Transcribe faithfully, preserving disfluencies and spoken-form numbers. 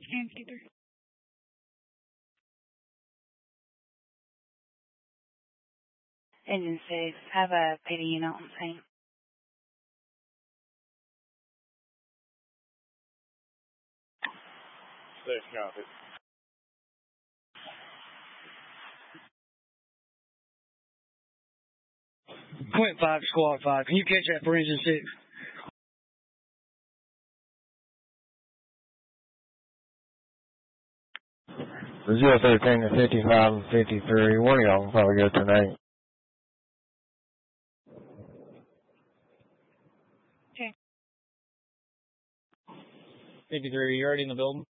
Scan two three. Engine six, have a P D unit on scene. Six, copy. Point five, squad five. Can you catch that for engine six? zero thirteen to fifty-five and fifty-three. One of y'all can probably go tonight. Okay. fifty-three, are you already in the building?